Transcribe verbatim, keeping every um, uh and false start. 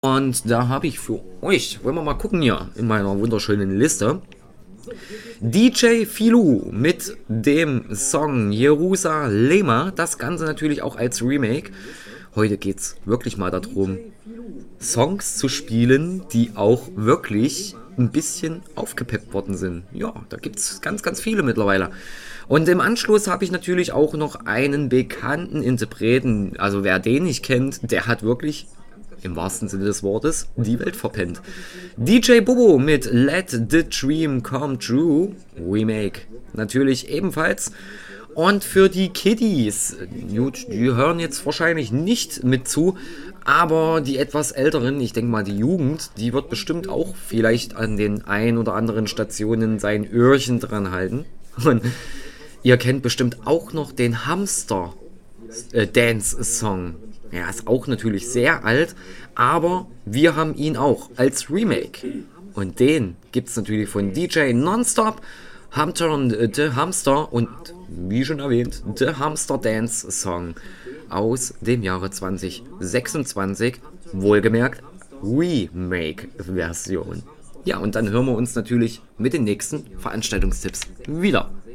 Und da habe ich für euch, wollen wir mal gucken hier in meiner wunderschönen Liste, D J Filou mit dem Song Jerusalema. Das Ganze natürlich auch als Remake. Heute geht es wirklich mal darum, Songs zu spielen, die auch wirklich ein bisschen aufgepeppt worden sind. Ja, da gibt es ganz, ganz viele mittlerweile. Und im Anschluss habe ich natürlich auch noch einen bekannten Interpreten. Also wer den nicht kennt, der hat wirklich im wahrsten Sinne des Wortes die Welt verpennt. D J Bobo mit Let the Dream Come True Remake. Natürlich ebenfalls. Und für die Kiddies, gut, die hören jetzt wahrscheinlich nicht mit zu, aber die etwas älteren, ich denke mal die Jugend, die wird bestimmt auch vielleicht an den ein oder anderen Stationen sein Öhrchen dran halten. Und ihr kennt bestimmt auch noch den Hamster äh, Dance Song. Ja, ist auch natürlich sehr alt, aber wir haben ihn auch als Remake. Und den gibt es natürlich von D J Nonstop, Hamster und äh, The Hamster und wie schon erwähnt, The Hamster Dance Song aus dem Jahre zwanzig sechsundzwanzig, wohlgemerkt Remake-Version. Ja, und dann hören wir uns natürlich mit den nächsten Veranstaltungstipps wieder.